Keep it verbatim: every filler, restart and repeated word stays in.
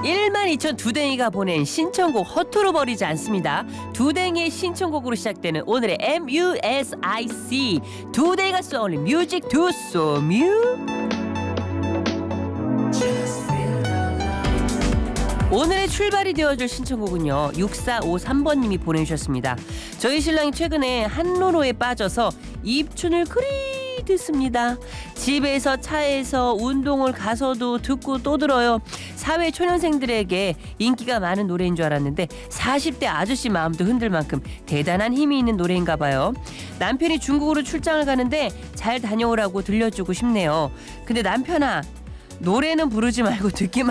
일만 이천 두댕이가 보낸 신청곡 허투루 버리지 않습니다. 두댕이의 신청곡으로 시작되는 오늘의 뮤직 두댕이가 쏘는 뮤직 투 소뮤. 오늘의 출발이 되어줄 신청곡은요 육사오삼 번님이 보내주셨습니다. 저희 신랑이 최근에 한로로에 빠져서 입춘을 그리 듣습니다. 집에서 차에서 운동을 가서도 듣고 또 들어요. 사회 초년생들에게 인기가 많은 노래인 줄 알았는데 사십 대 아저씨 마음도 흔들 만큼 대단한 힘이 있는 노래인가 봐요. 남편이 중국으로 출장을 가는데 잘 다녀오라고 들려주고 싶네요. 근데 남편아, 노래는 부르지 말고 듣기만